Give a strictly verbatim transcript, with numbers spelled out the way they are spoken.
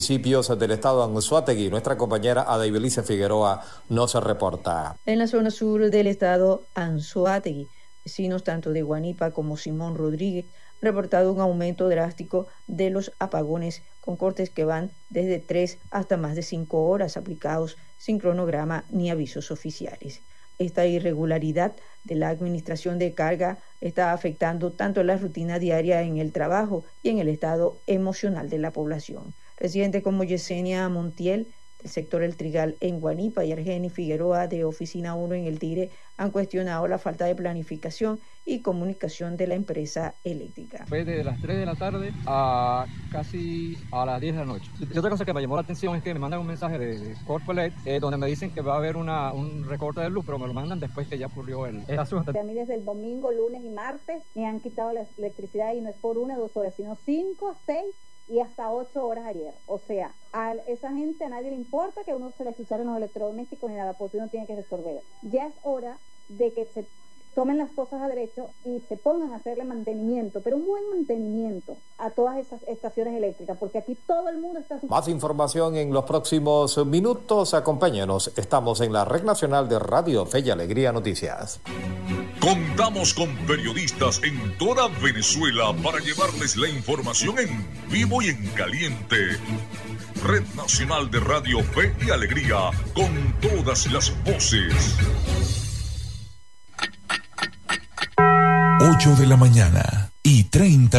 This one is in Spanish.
municipios del estado Anzoátegui. Nuestra compañera Adaibelice Figueroa nos reporta. En la zona sur del estado Anzoátegui, vecinos tanto de Guanipa como Simón Rodríguez han reportado un aumento drástico de los apagones con cortes que van desde tres hasta más de cinco horas aplicados sin cronograma ni avisos oficiales. Esta irregularidad de la administración de carga está afectando tanto la rutina diaria en el trabajo y en el estado emocional de la población. Residentes como Yesenia Montiel, del sector El Trigal en Guanipa, y Argeni Figueroa, de Oficina uno en El Tigre, han cuestionado la falta de planificación y comunicación de la empresa eléctrica. Fue de las tres de la tarde a casi a las diez de la noche. Y otra cosa que me llamó la atención es que me mandan un mensaje de, de Corpoelect eh, donde me dicen que va a haber una, un recorte de luz, pero me lo mandan después que ya ocurrió el, el asunto. A mí desde el domingo, lunes y martes me han quitado la electricidad y no es por una o dos horas, sino cinco, seis y hasta ocho horas ayer. O sea, a esa gente a nadie le importa que uno se le chucharon los electrodomésticos ni nada, porque uno tiene que resolver. Ya es hora de que se tomen las cosas a derecho y se pongan a hacerle mantenimiento, pero un buen mantenimiento a todas esas estaciones eléctricas, porque aquí todo el mundo está... Más información en los próximos minutos. Acompáñenos. Estamos en la Red Nacional de Radio Fe y Alegría Noticias. Contamos con periodistas en toda Venezuela para llevarles la información en vivo y en caliente. Red Nacional de Radio Fe y Alegría, con todas las voces. ocho de la mañana y treinta